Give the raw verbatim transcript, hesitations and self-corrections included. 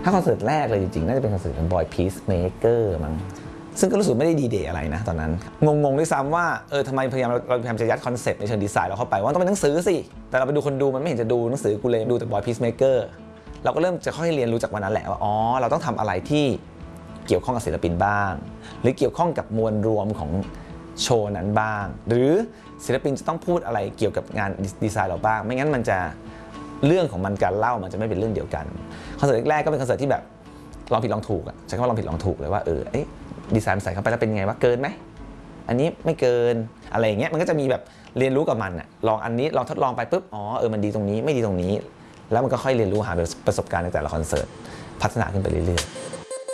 ถ้าคอนเสิร์ตแรกเลยจริงๆน่าจะเป็นคอนเสิร์ตของ Boy Peacemaker มั้งซึ่งก็รู้สึกไม่ได้ดีเดย์อะไรนะตอนนั้นงงๆด้วยซ้ำว่าเออทำไมพยายามเราพยายามจะยัดคอนเซ็ปต์ในเชิงดีไซน์เราเข้าไปว่าต้องเป็นหนังสือสิแต่เราไปดูคนดูมันไม่เห็นจะดูหนังสือกูเลยดูแต่ Boy Peacemaker เราก็เริ่มจะค่อยเรียนรู้จากวันนั้นแหละว่าอ๋อเราต้องทำอะไรที่เกี่ยวข้องกับศิลปินบ้างหรือเกี่ยวข้องกับมวลรวมของโชว์นั้นบ้างหรือศิลปินจะต้องพูดอะไรเกี่ยวกับงานดีไซน์เราบ้างไม่งั้นมันจะเรื่องของมันการเล่ามันจะไม่เป็นเรื่องเดียวกันคอนเสิร์ตแรกก็เป็นคอนเสิร์ตที่แบบลองผิดลองถูกอ่ะใช้คำว่าลองผิดลองถูกเลยว่าเออดีไซน์ใส่เข้าไปแล้วเป็นไงว่าเกินไหมอันนี้ไม่เกินอะไรอย่างเงี้ยมันก็จะมีแบบเรียนรู้กับมันอ่ะลองอันนี้ลองทดลองไปปุ๊บอ๋อเออมันดีตรงนี้ไม่ดีตรงนี้แล้วมันก็ค่อยเรียนรู้หาประสบการณ์ในแต่ละคอนเสิร์ตพัฒนาขึ้นไปเรื่อยๆ